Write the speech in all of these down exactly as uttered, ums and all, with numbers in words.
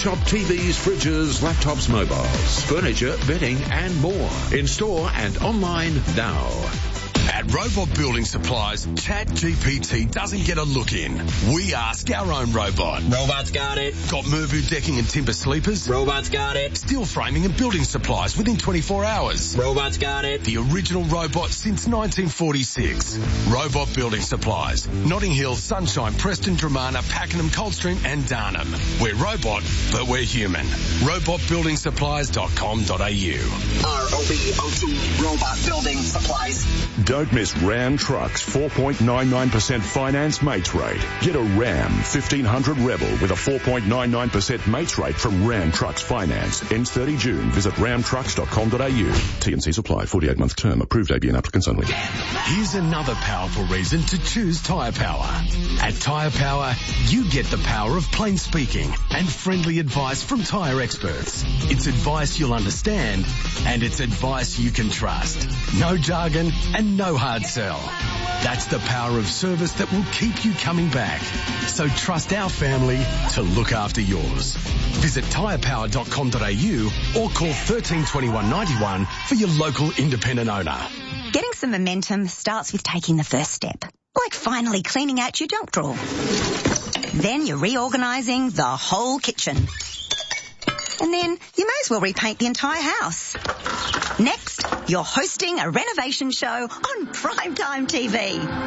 shop T Vs, fridges, laptops, mobiles, furniture, bedding and more. In store and online now. At Robot Building Supplies, ChatGPT doesn't get a look in. We ask our own robot. Robot's got it. Got Mervu decking and timber sleepers? Robot's got it. Steel framing and building supplies within twenty-four hours. Robot's got it. The original robot since nineteen forty-six. Robot Building Supplies. Notting Hill, Sunshine, Preston, Dramana, Pakenham, Coldstream and Darnham. We're robot, but we're human. robot building supplies dot com dot a u. R O B O T, Robot Building Supplies. Don't miss Ram Trucks four point nine nine percent finance mates rate. Get a Ram fifteen hundred Rebel with a four point nine nine percent mates rate from Ram Trucks Finance. Ends thirty June. Visit ram trucks dot com dot a u. T and C's apply. forty-eight month term. Approved A B N applicants only. Here's another powerful reason to choose Tyre Power. At Tyre Power, you get the power of plain speaking and friendly advice from tyre experts. It's advice you'll understand and it's advice you can trust. No jargon and no hard sell. That's the power of service that will keep you coming back. So trust our family to look after yours. Visit tyre power dot com dot a u or call thirteen twenty-one ninety-one for your local independent owner. Getting some momentum starts with taking the first step, like finally cleaning out your junk drawer. Then you're reorganising the whole kitchen. And then you may as well repaint the entire house. Next, you're hosting a renovation show on primetime T V.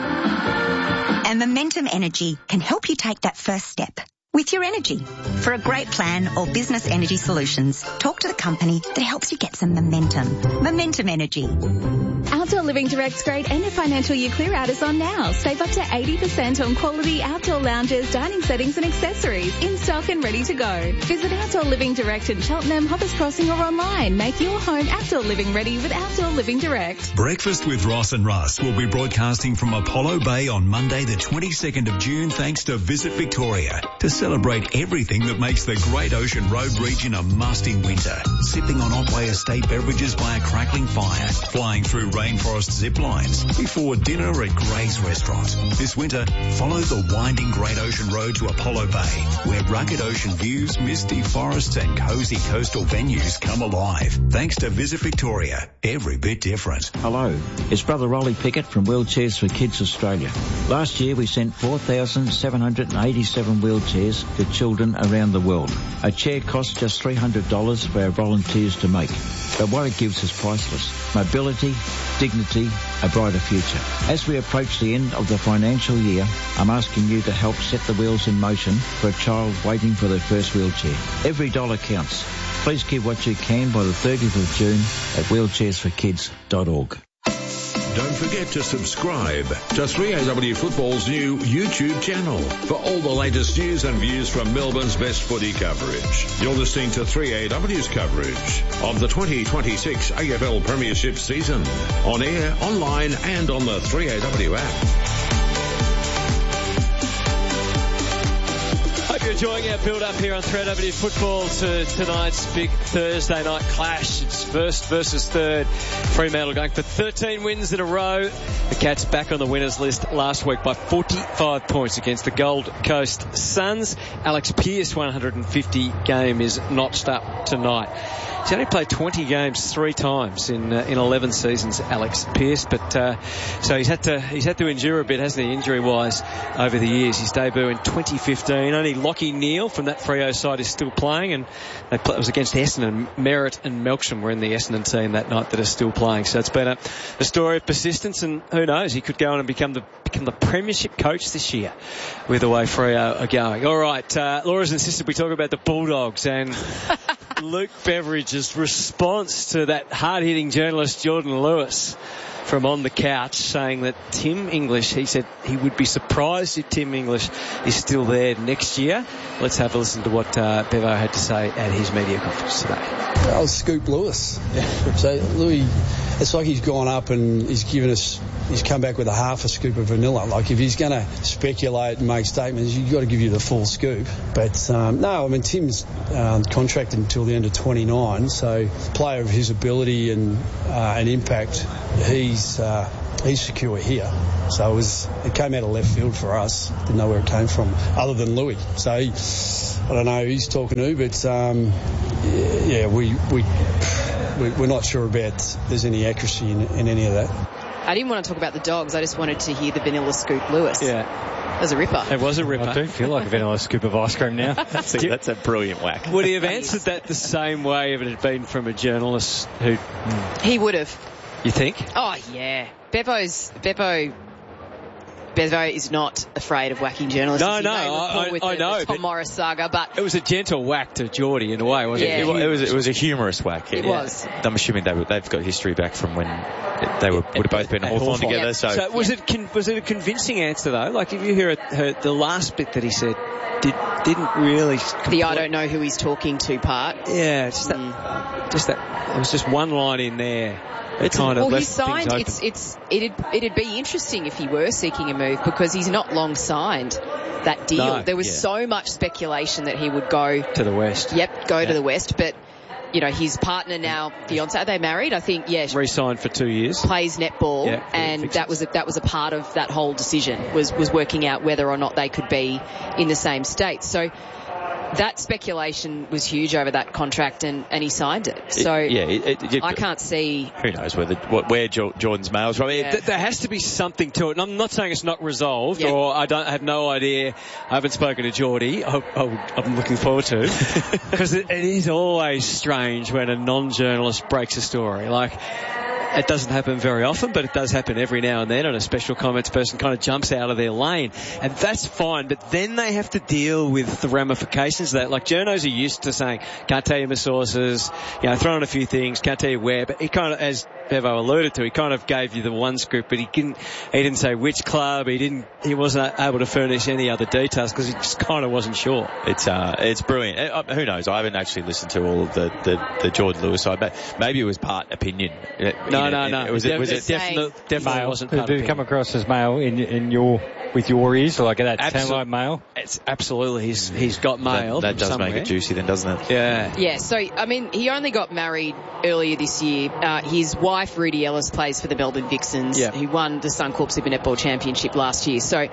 And Momentum Energy can help you take that first step with your energy. For a great plan or business energy solutions, talk to the company that helps you get some momentum. Momentum Energy. Outdoor Living Direct's great end of financial year clear out is on now. Save up to eighty percent on quality outdoor lounges, dining settings and accessories in stock and ready to go. Visit Outdoor Living Direct in Cheltenham, Hoppers Crossing or online. Make your home outdoor living ready with Outdoor Living Direct. Breakfast with Ross and Russ will be broadcasting from Apollo Bay on Monday the twenty-second of June thanks to Visit Victoria to celebrate everything that makes the Great Ocean Road region a must in winter. Sipping on Otway Estate beverages by a crackling fire, flying through rainforest zip lines before dinner at Gray's Restaurant. This winter, follow the winding Great Ocean Road to Apollo Bay, where rugged ocean views, misty forests and cosy coastal venues come alive. Thanks to Visit Victoria, every bit different. Hello, it's Brother Rolly Pickett from Wheelchairs for Kids Australia. Last year we sent four thousand seven hundred eighty-seven wheelchairs to children around the world. A chair costs just three hundred dollars for our volunteers to make, but what it gives is priceless. Mobility, dignity, a brighter future. As we approach the end of the financial year, I'm asking you to help set the wheels in motion for a child waiting for their first wheelchair. Every dollar counts. Please give what you can by the thirtieth of June at wheelchairs for kids dot org. Don't forget to subscribe to three A W Football's new YouTube channel for all the latest news and views from Melbourne's best footy coverage. You're listening to three A W's coverage of the twenty twenty-six A F L Premiership season. On air, online and on the three A W app. Hope you're enjoying our build-up here on three A W Football to tonight's big Thursday night clash. It's first versus third. Fremantle going for thirteen wins in a row. The Cats back on the winners list last week by forty-five points against the Gold Coast Suns. Alex Pearce, one hundred fifty game is notched up tonight. He's only played twenty games three times in uh, in eleven seasons, Alex Pearce, but uh, so he's had to he's had to endure a bit, hasn't he, injury-wise, over the years. His debut in twenty fifteen. Only Lockie Neal from that Freo side is still playing, and they play, it was against Essendon. Merritt and Melksham were in the Essendon team that night that are still playing. So it's been a, a story of persistence, and who knows, he could go on and become the become the premiership coach this year with the way Freo are going. All right, uh, Laura's insisted we talk about the Bulldogs and Luke Beveridge's response to that hard-hitting journalist Jordan Lewis from On the Couch, saying that Tim English, he said he would be surprised if Tim English is still there next year. Let's have a listen to what uh, Bevo had to say at his media conference today. I'll scoop Lewis. Yeah. So Louis, it's like he's gone up and he's given us, he's come back with a half a scoop of vanilla. Like if he's going to speculate and make statements, you've got to give you the full scoop. But um, no, I mean, Tim's um, contracted until the end of twenty-nine, so player of his ability and uh, and impact, he's uh, he's secure here. So it was it came out of left field for us. Didn't know where it came from, other than Louis. So he, I don't know who he's talking to, but um, yeah, we we we're not sure about there's any accuracy in, in any of that. I didn't want to talk about the Dogs. I just wanted to hear the Vanilla Scoop Lewis. Yeah. That was a ripper. It was a ripper. I do feel like a vanilla scoop of ice cream now. that's, a, that's a brilliant whack. Would he have answered that the same way if it had been from a journalist who... Mm. He would have. You think? Oh, yeah. Bevo's... Bevo... Bevo is not afraid of whacking journalists. No, no, I, with I, the, I know. the Tom Morris saga, but... It was a gentle whack to Geordie in a way, wasn't yeah, it? It, it, was, it was a humorous whack. It yeah. was. I'm assuming they were, they've got history back from when they were, would have both been Hawthorn together. Yep. So, so was, it con- was it a convincing answer, though? Like, if you hear it, her, the last bit that he said, did, didn't really... The I don't know who he's talking to part. Yeah, just that... Mm. Just that... There was just one line in there. It kind of well, left he signed. things It's it's it'd it'd be interesting if he were seeking a move because he's not long signed that deal. No, there was yeah. so much speculation that he would go to the West. Yep, go yeah. to the West. But you know, his partner now, fiance, are they married? I think yeah. Re-signed for two years. Plays netball, yeah, and that was a, that was a part of that whole decision was was working out whether or not they could be in the same state. So. That speculation was huge over that contract, and, and he signed it. So it, yeah, it, it, it, I can't see. Who knows where the, what, where Jordan's mail's from? Yeah. Th- there has to be something to it. And I'm not saying it's not resolved, yeah. or I don't I have no idea. I haven't spoken to Geordie. I, I, I'm looking forward to, because it, it is always strange when a non-journalist breaks a story. Like. It doesn't happen very often, but it does happen every now and then, and a special comments person kind of jumps out of their lane. And that's fine, but then they have to deal with the ramifications of that. Like, journos are used to saying, can't tell you my sources, you know, throwing a few things, can't tell you where, but he kind of, as Bevo alluded to, he kind of gave you the one scoop, but he didn't, he didn't say which club, he didn't, he wasn't able to furnish any other details because he just kind of wasn't sure. It's, uh, it's brilliant. Uh, who knows? I haven't actually listened to all of the, the, the Jordan Lewis side, but maybe it was part opinion. No, no, no. It was, it was it definitely, definitely male. wasn't Did part it of come across as male in in your with your ears, like that Absol- sound like male? It's absolutely. He's he's got mail. That, that does somewhere. make it juicy, then, doesn't it? Yeah. Yeah. So I mean, he only got married earlier this year. Uh, his wife Rudy Ellis plays for the Melbourne Vixens. Yeah. He won the Suncorp Super Netball Championship last year. So.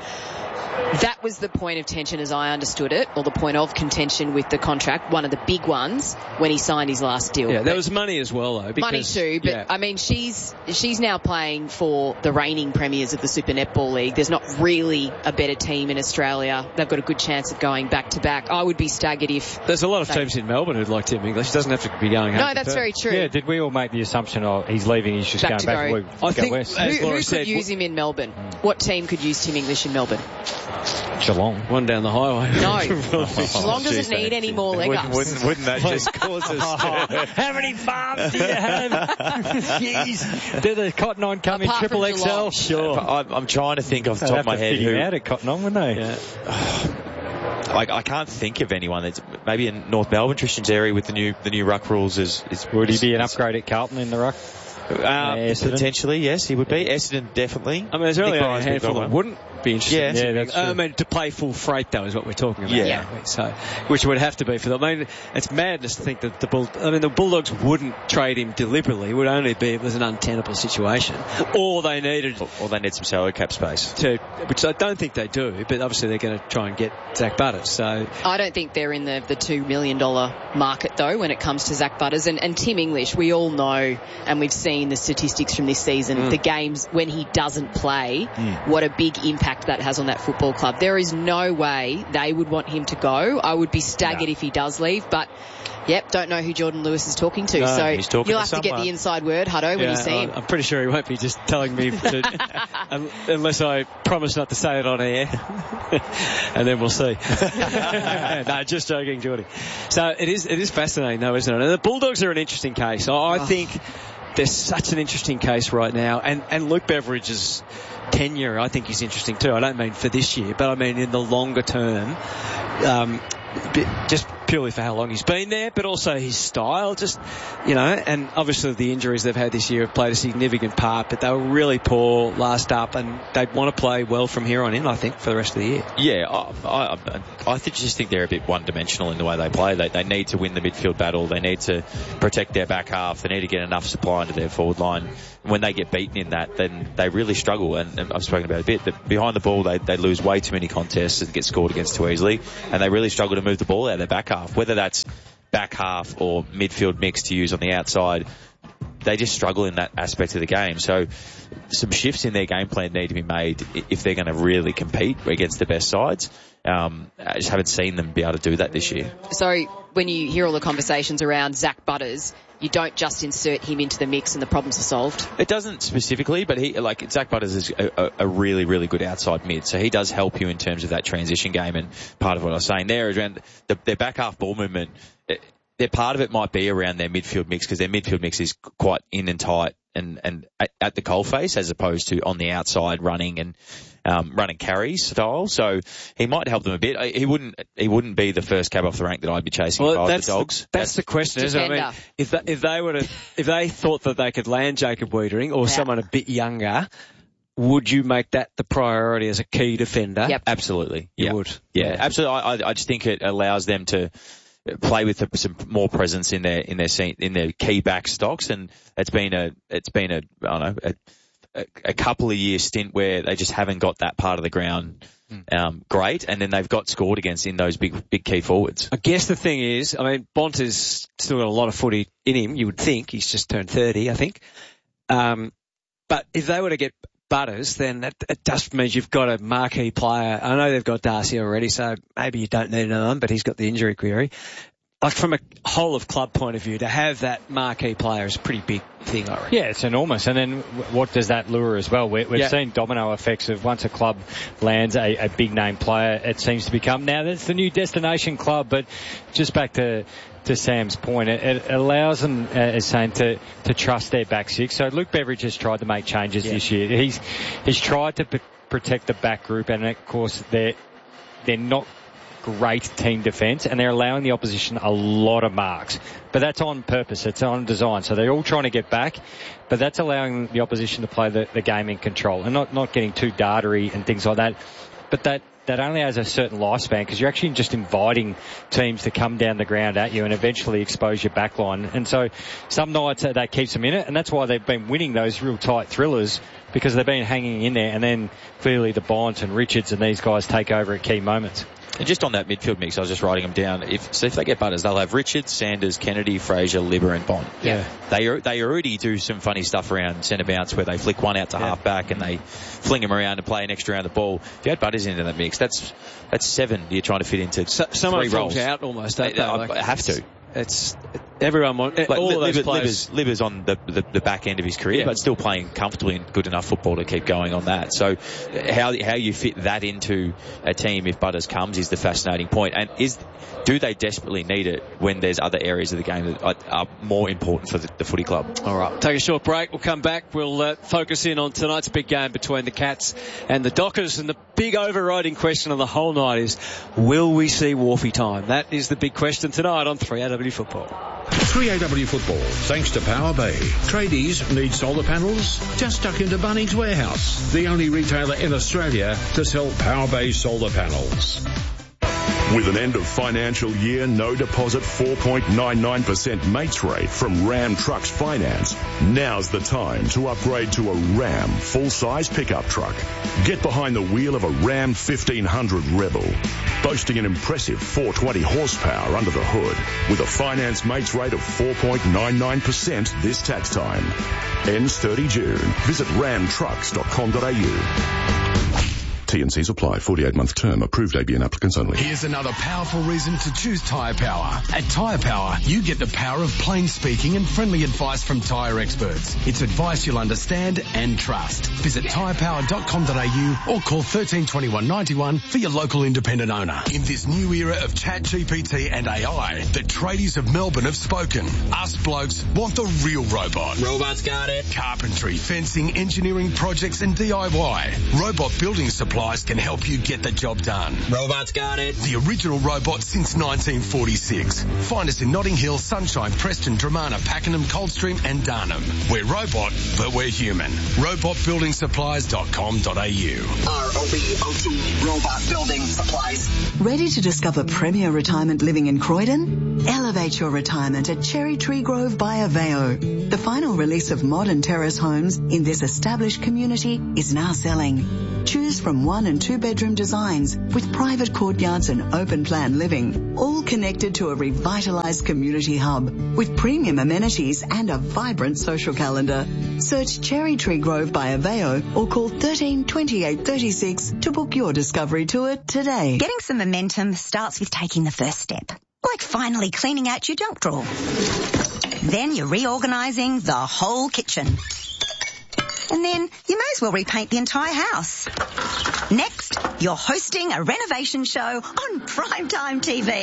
That was the point of tension as I understood it, or the point of contention with the contract, one of the big ones, when he signed his last deal. Yeah, there was money as well, though. Because, money too, but yeah. I mean, she's she's now playing for the reigning premiers of the Super Netball League. There's not really a better team in Australia. They've got a good chance of going back to back. I would be staggered if... There's a lot of teams in Melbourne who'd like Tim English. He doesn't have to be going home. No, that's very true. Yeah, did we all make the assumption, oh, he's leaving, he's just Back going back go. to go, I go think west? Who, As who Laura could said, use him in Melbourne? What team could use Tim English in Melbourne? Geelong. One down the highway. No. Oh, Geelong doesn't geez, need any more leg wouldn't, ups. wouldn't, wouldn't that just cause us... How many farms do you have? Jeez. Did the Cotton On come Apart in triple from X L? Geelong. Sure. I'm, I'm trying to think off the They'd top have of my to head figure who... out at Cotton On, wouldn't they? Yeah. I, I can't think of anyone that's maybe in North Melbourne, Tristan's area with the new the new ruck rules is, is Would he is, be an is, upgrade at Carlton in the ruck? Uh, Yeah, potentially, yes, he would be. Essendon, definitely. I mean, there's only Nick a Bryan's handful big that one. wouldn't be interested. Yeah. in Yeah, Tim that's English. I true. mean, to play full freight, though, is what we're talking about. Yeah. aren't we? So, which would have to be for them. I mean, it's madness to think that the Bull. I mean, the Bulldogs wouldn't trade him deliberately. It would only be if it was an untenable situation, or they needed, Or, or they need some salary cap space. to, which I don't think they do. But obviously, they're going to try and get Zach Butters. So, I don't think they're in the, the two million dollars market, though, when it comes to Zach Butters. And, and Tim English, we all know, and we've seen the statistics from this season, mm. the games when he doesn't play, mm. what a big impact that has on that football club. There is no way they would want him to go. I would be staggered no. if he does leave, but... Yep, don't know who Jordan Lewis is talking to. No, so he's talking you'll to have someone. to get the inside word, Hutto, when yeah, you see him. I'm pretty sure he won't be just telling me to, unless I promise not to say it on air. And then we'll see. No, just joking, Geordie. So it is, it is fascinating though, isn't it? And the Bulldogs are an interesting case. I, I oh. think they're such an interesting case right now. And, and Luke Beveridge's tenure, I think, is interesting too. I don't mean for this year, but I mean in the longer term. Um, just purely for how long he's been there, but also his style, just, you know, and obviously the injuries they've had this year have played a significant part, but they were really poor last up, and they want to play well from here on in, I think, for the rest of the year. Yeah, I, I, I think, just think they're a bit one-dimensional in the way they play. They, they need to win the midfield battle. They need to protect their back half. They need to get enough supply into their forward line. When they get beaten in that, then they really struggle, and, and I've spoken about it a bit, that behind the ball they, they lose way too many contests and get scored against too easily, and they really struggle to move the ball out of their back half, whether that's back half or midfield mix to use on the outside. They just struggle in that aspect of the game. So some shifts in their game plan need to be made if they're going to really compete against the best sides. Um, I just haven't seen them be able to do that this year. So when you hear all the conversations around Zach Butters, you don't just insert him into the mix and the problems are solved? It doesn't specifically, but he, like, Zach Butters is a, a really, really good outside mid, so he does help you in terms of that transition game. And part of what I was saying there is around the, their back half ball movement. It, their part of it might be around their midfield mix, because their midfield mix is quite in and tight and, and at, at the coalface, as opposed to on the outside running and um, running carries style. So he might help them a bit. He wouldn't he wouldn't be the first cab off the rank that I'd be chasing well, if I was that's the Dogs. The, that's, that's the question, isn't it? I mean, if they, if they were to, if they thought that they could land Jacob Wiedering or yeah. someone a bit younger, would you make that the priority as a key defender? Yep. Absolutely. You yep. would. Yeah, yeah. absolutely. I, I just think it allows them to play with some more presence in their in their in their key back stocks, and it's been a it's been a I don't know a, a couple of years stint where they just haven't got that part of the ground um, great, and then they've got scored against in those big big key forwards. I guess the thing is, I mean, Bonta's still got a lot of footy in him. You would think he's just turned thirty, I think. Um, but if they were to get Butters, then that, it just means you've got a marquee player. I know they've got Darcy already, so maybe you don't need another one, but he's got the injury query. Like, from a whole of club point of view, to have that marquee player is a pretty big thing, I reckon. Yeah, it's enormous. And then what does that lure as well? We, we've yeah. seen domino effects of once a club lands a, a big name player, it seems to become, now that's the new destination club, but just back to to Sam's point, it, it allows them, uh, as saying, to, to trust their back six. So Luke Beveridge has tried to make changes yeah. this year. He's he's tried to p- protect the back group, and of course they're they're not great team defence, and they're allowing the opposition a lot of marks. But that's on purpose. It's on design. So they're all trying to get back, but that's allowing the opposition to play the, the game in control and not, not getting too dartery and things like that. But that that only has a certain lifespan, because you're actually just inviting teams to come down the ground at you and eventually expose your back line. And so some nights that keeps them in it, and that's why they've been winning those real tight thrillers, because they've been hanging in there, and then clearly the Bonds and Richards and these guys take over at key moments. And just on that midfield mix, I was just writing them down. If so, if they get Butters, they'll have Richards, Sanders, Kennedy, Fraser, Libber, and Bond. Yeah, they they already do some funny stuff around centre bounce, where they flick one out to yeah. half back and they fling him around and play an extra round the ball. If you had Butters into that mix, that's that's seven you're trying to fit into so, someone three roles. out almost. Don't they? I, like, I have to. It's everyone want like, all Li- of those Libber, players. Libber's, Libber's on the, the the back end of his career, yeah. but still playing comfortably and good enough football to keep going on that. So how how you fit that into a team if Butters comes is the fascinating point. And is do they desperately need it when there's other areas of the game that are, are more important for the, the footy club? All right, take a short break. We'll come back. We'll uh, focus in on tonight's big game between the Cats and the Dockers, and the big overriding question of the whole night is, will we see Wharfie time? That is the big question tonight on three A W Football. three A W Football, thanks to Power Bay. Tradies need solar panels? Just duck into Bunnings Warehouse, the only retailer in Australia to sell Power Bay solar panels. With an end of financial year, no deposit four point nine nine percent mates rate from Ram Trucks Finance, now's the time to upgrade to a Ram full-size pickup truck. Get behind the wheel of a Ram fifteen hundred Rebel, boasting an impressive four hundred twenty horsepower under the hood, with a finance mates rate of four point nine nine percent this tax time. Ends thirty June. Visit ram trucks dot com dot a u. T and C's apply. forty-eight month term. Approved A B N applicants only. Here's another powerful reason to choose Tyre Power. At Tyre Power, you get the power of plain speaking and friendly advice from tyre experts. It's advice you'll understand and trust. Visit tyre power dot com dot a u or call one three two one, nine one for your local independent owner. In this new era of Chat G P T and A I, the tradies of Melbourne have spoken. Us blokes want the real robot. Robots got it. Carpentry, fencing, engineering projects and D I Y. Robot building supply Specialised can help you get the job done. Robots got it. The original robot since nineteen forty-six. Find us in Notting Hill, Sunshine, Preston, Dramana, Pakenham, Coldstream and Darnham. We're robot, but we're human. robot building supplies dot com dot a u. R O B O T, Robot Building Supplies. Ready to discover premier retirement living in Croydon? Elevate your retirement at Cherry Tree Grove by Aveo. The final release of modern terrace homes in this established community is now selling. Choose from one and two bedroom designs with private courtyards and open plan living, all connected to a revitalised community hub with premium amenities and a vibrant social calendar. Search Cherry Tree Grove by Aveo or call thirteen twenty-eight thirty-six to book your discovery tour today. Getting some momentum starts with taking the first step, like finally cleaning out your junk drawer. Then you're reorganising the whole kitchen. And then you may as well repaint the entire house. Next, you're hosting a renovation show on Primetime T V.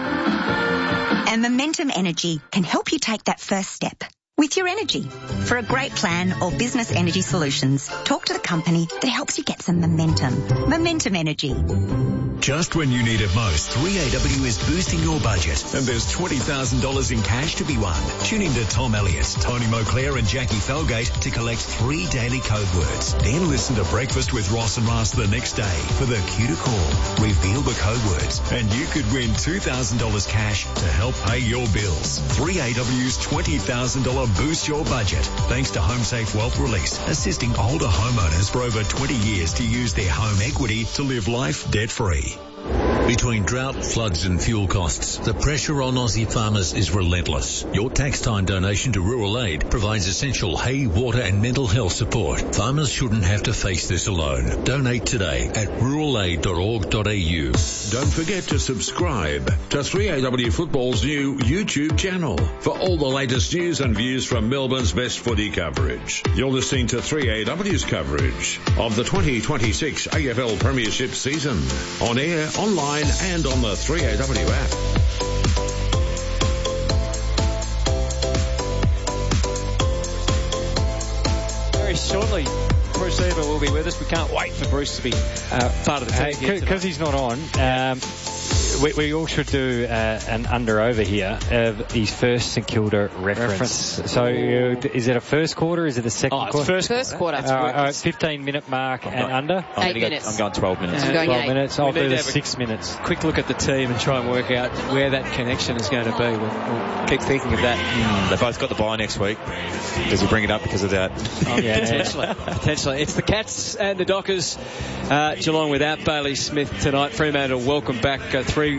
And Momentum Energy can help you take that first step with your energy. For a great plan or business energy solutions, talk to the company that helps you get some momentum. Momentum Energy. Just when you need it most, three A W is boosting your budget, and there's twenty thousand dollars in cash to be won. Tune in to Tom Elliott, Tony Moclair and Jackie Felgate to collect three daily code words. Then listen to Breakfast with Ross and Ross the next day for the cue to call. Reveal the code words, and you could win two thousand dollars cash to help pay your bills. three A W's twenty thousand dollars Boost Your Budget, thanks to HomeSafe Wealth Release, assisting older homeowners for over twenty years to use their home equity to live life debt-free. Between drought, floods and fuel costs, the pressure on Aussie farmers is relentless. Your tax time donation to Rural Aid provides essential hay, water and mental health support. Farmers shouldn't have to face this alone. Donate today at rural aid dot org dot a u. Don't forget to subscribe to three A W Football's new YouTube channel for all the latest news and views from Melbourne's best footy coverage. You're listening to three A W's coverage of the twenty twenty-six A F L Premiership season. On air, online and on the three A W app. Very shortly, Bruce Eva will be with us. We can't wait for Bruce to be uh, part of the team. Because he's not on, um, we, we all should do uh, an under-over here of his first St Kilda reference. reference. So uh, is it a first quarter? Is it a second oh, quarter? First, first quarter. quarter. Uh, uh, fifteen minute mark and under? I'm eight minutes. Go, I'm going twelve minutes. I'm going twelve eight. minutes. I'll we do the six minutes. Quick look at the team and try and work out where that connection is going to be. We'll, we'll keep thinking of that. Mm, they both got the bye next week. Does he bring it up because of that? Oh, yeah, potentially. potentially. It's the Cats and the Dockers. Uh, Geelong without Bailey Smith tonight. Fremantle welcome back uh, three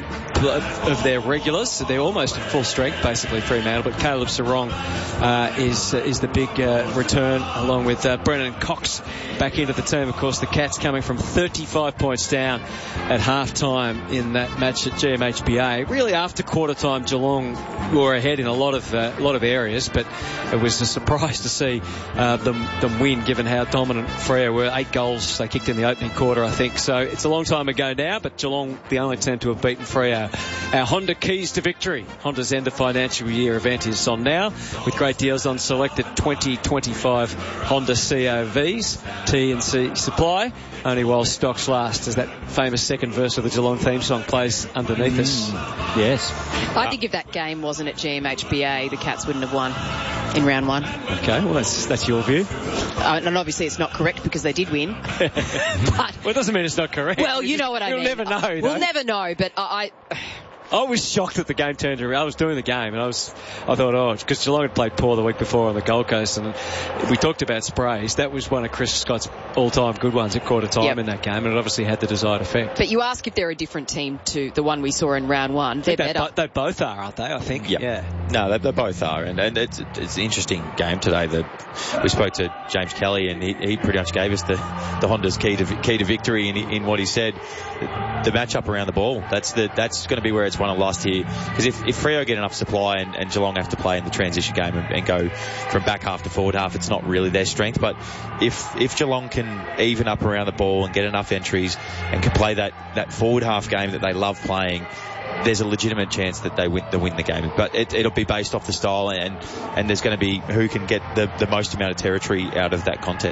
of their regulars. So they're almost at full strength, basically, Fremantle. But Caleb Sarong uh, is uh, is the big uh, return, along with uh, Brennan Cox back into the team. Of course, the Cats coming from thirty-five points down at half-time in that match at G M H B A. Really, after quarter-time, Geelong were ahead in a lot of uh, a lot of areas, but it was a surprise to see uh, them, them win, given how dominant Freo were. Eight goals they kicked in the opening quarter, I think. So it's a long time ago now, but Geelong, the only team to have beaten Freo. Our Honda Keys to Victory. Honda's end of financial year event is on now, with great deals on selected twenty twenty-five Honda C O Vs. T and C supply, only while stocks last, as that famous second verse of the Geelong theme song plays underneath mm. us. Yes. I think if that game wasn't at G M H B A, the Cats wouldn't have won in round one. Okay, well, that's that's your view. Uh, and obviously it's not correct because they did win. but well, it doesn't mean it's not correct. Well, you know what I You'll mean. You'll never know. We'll though. never know, but I... I I was shocked that the game turned around. I was doing the game and I was, I thought, oh, because Geelong had played poor the week before on the Gold Coast, and we talked about sprays. That was one of Chris Scott's all-time good ones at quarter time yep. in that game, and it obviously had the desired effect. But you ask if they're a different team to the one we saw in round one. They're they, better. They both are, aren't they? I think. Yep. Yeah. No, they, they both are, and, and it's, it's an interesting game today. That we spoke to James Kelly, and he, he pretty much gave us the, the Honda's key to key to victory in, in what he said. The matchup around the ball. That's the that's going to be where it's won or lost here. Because if, if Freo get enough supply and, and Geelong have to play in the transition game and, and go from back half to forward half, it's not really their strength. But if if Geelong can even up around the ball and get enough entries and can play that, that forward half game that they love playing, there's a legitimate chance that they win, they win the game. But it, it'll be based off the style, and and there's going to be who can get the, the most amount of territory out of that contest.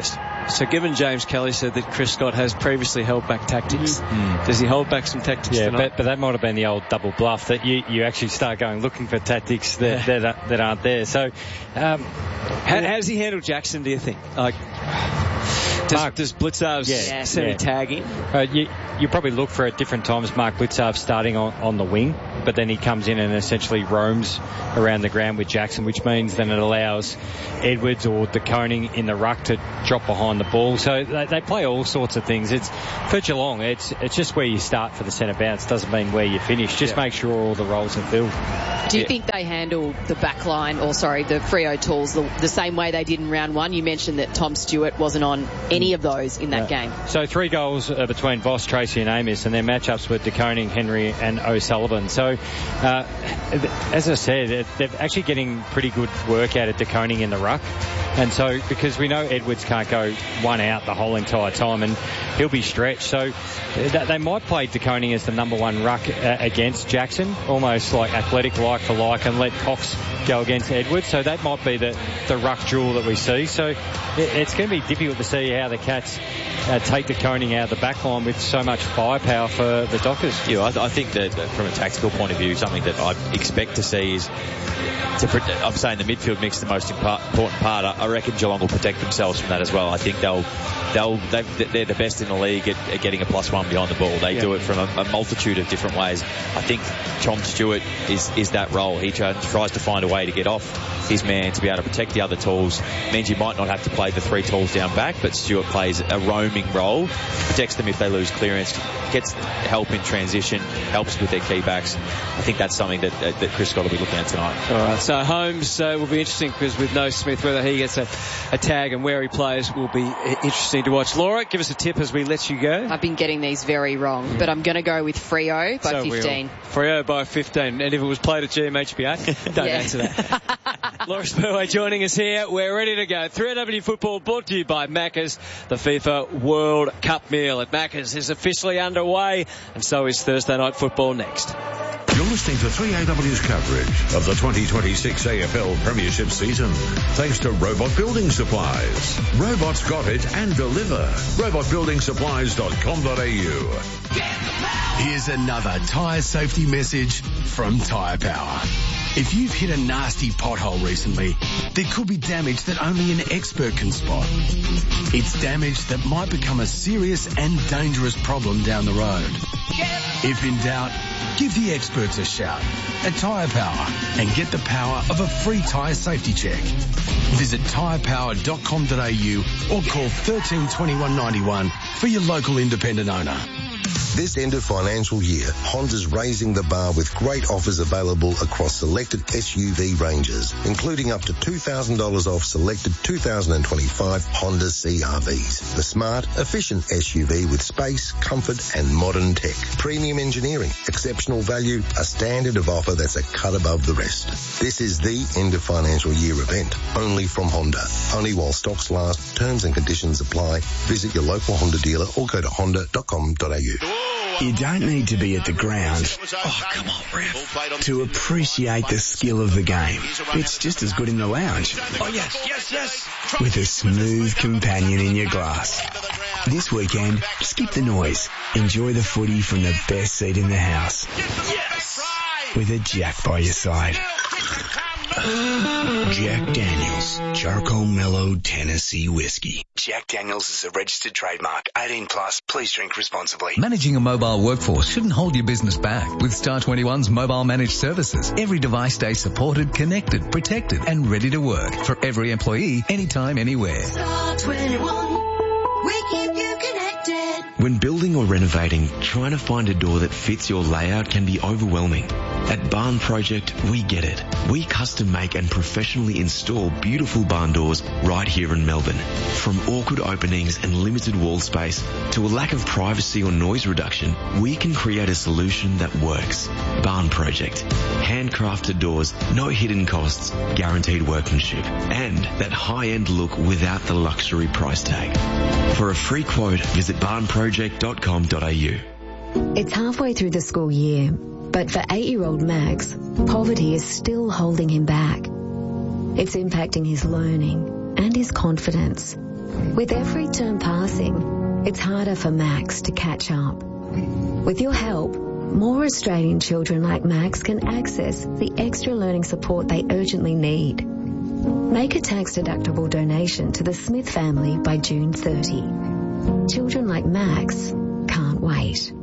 So given James Kelly said that Chris Scott has previously held back tactics, Mm. does he hold back some tactics Yeah, tonight? but, but that might have been the old double bluff that you, you actually start going looking for tactics that that, that aren't there. So, um, how, how does he handle Jackson, do you think? Like, does, Mark, does Blitzarves yeah, send yeah. a tag in? Uh, you, you probably look for at different times Mark Blitzarve starting on, on the wing, but then he comes in and essentially roams around the ground with Jackson, which means then it allows Edwards or De Koning in the ruck to drop behind the ball. So they, they play all sorts of things. It's for Geelong, it's it's just where you start for the centre bounce. Doesn't mean where you finish. Just Yeah. make sure all the roles are filled. Do you Yeah. think they handle the back line, or sorry, the Freo tools, the, the same way they did in round one? You mentioned that Tom Stewart wasn't on any of those in that Yeah. game. So three goals uh, between Voss, Tracy and Amos, and their matchups were De Koning, Henry and O'Sullivan. So, uh, as I said, it, they're actually getting pretty good work out of De Koning in the ruck. And so, because we know Edwards can't go one out the whole entire time, and he'll be stretched. So, th- they might play De Koning as the number one ruck uh, against Jackson, almost like athletic like for like, and let Cox go against Edwards. So that might be the, the ruck duel that we see. So it, it's going to be difficult to see how the Cats uh, take De Koning out of the back line with so much firepower for the Dockers. Yeah, I, th- I think that uh, from a tactical point of view, something that I expect to see is, to pre- I'm saying the midfield mix is the most impa- important part. I, I reckon Geelong will protect themselves from that as well. I think they'll, they'll, they've, they're the best in the league at, at getting a plus one behind the ball. They Yeah. do it from a, a multitude of different ways. I think Tom Stewart is, is that role. He tries, tries to find a way to get off his man to be able to protect the other tools. Means you might not have to play the three tools down back, but Stewart plays a roaming role, protects them if they lose clearance, gets help in transition, helps with their key backs. I think that's something that, that, that Chris Scott will be looking at tonight. All right, so Holmes uh, will be interesting because with no Smith, whether he gets a, a tag and where he plays will be interesting to watch. Laura, give us a tip as we let you go. I've been getting these very wrong, but I'm going to go with Freo by So fifteen. Freo by fifteen. And if it was played at G M H B A, don't Yeah. answer that. Laura Spurway joining us here. We're ready to go. three A W Football brought to you by Macca's. The FIFA World Cup meal at Macca's is officially underway, and so is Thursday Night Football next. You're listening to three A W's coverage of the twenty twenty-six A F L Premiership season, thanks to Robot Building Supplies. Robots got it and deliver. robot building supplies dot com dot a u. Here's another tyre safety message from Tyre Power. If you've hit a nasty pothole recently, there could be damage that only an expert can spot. It's damage that might become a serious and dangerous problem down the road. If in doubt, give the experts a shout at Tyre Power and get the power of a free tyre safety check. Visit tyre power dot com dot a u or call thirteen twenty-one ninety-one for your local independent owner. This end of financial year, Honda's raising the bar with great offers available across selected S U V ranges, including up to two thousand dollars off selected two thousand twenty-five Honda C R Vs. The smart, efficient S U V with space, comfort and modern tech. Premium engineering, exceptional value, a standard of offer that's a cut above the rest. This is the end of financial year event, only from Honda. Only while stocks last, terms and conditions apply. Visit your local Honda dealer or go to honda dot com dot a u. You don't need to be at the ground, oh come on ref, to appreciate the skill of the game. It's just as good in the lounge. Oh yes, yes, yes. With a smooth companion in your glass. This weekend, skip the noise. Enjoy the footy from the best seat in the house. Yes! With a Jack by your side. Jack Daniels, Charcoal Mellow Tennessee Whiskey. Jack Daniels is a registered trademark. eighteen plus. Please drink responsibly. Managing a mobile workforce shouldn't hold your business back. With Star twenty-one's mobile managed services, every device stays supported, connected, protected, and ready to work for every employee, anytime, anywhere. Star twenty-one, we keep you connected. When building or renovating, trying to find a door that fits your layout can be overwhelming. At Barn Project, we get it. We custom make and professionally install beautiful barn doors right here in Melbourne. From awkward openings and limited wall space to a lack of privacy or noise reduction, we can create a solution that works. Barn Project. Handcrafted doors, no hidden costs, guaranteed workmanship, and that high-end look without the luxury price tag. For a free quote, visit barn project dot com dot a u. It's halfway through the school year, but for eight-year-old Max, poverty is still holding him back. It's impacting his learning, and his confidence. With every term passing, it's harder for Max to catch up. With your help, more Australian children like Max can access the extra learning support they urgently need. Make a tax-deductible donation to the Smith family by June thirtieth. Children like Max can't wait.